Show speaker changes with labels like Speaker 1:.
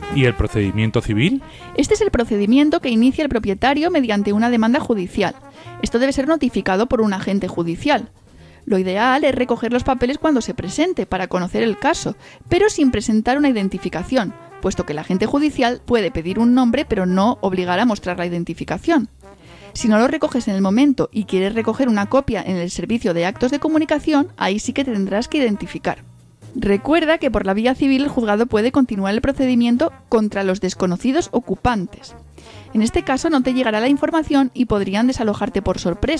Speaker 1: ¿Y el procedimiento civil?
Speaker 2: Este es el procedimiento que inicia el propietario mediante una demanda judicial. Esto debe ser notificado por un agente judicial. Lo ideal es recoger los papeles cuando se presente para conocer el caso, pero sin presentar una identificación, puesto que el agente judicial puede pedir un nombre pero no obligar a mostrar la identificación. Si no lo recoges en el momento y quieres recoger una copia en el servicio de actos de comunicación, ahí sí que tendrás que identificar. Recuerda que por la vía civil el juzgado puede continuar el procedimiento contra los desconocidos ocupantes. En este caso no te llegará la información y podrían desalojarte por sorpresa.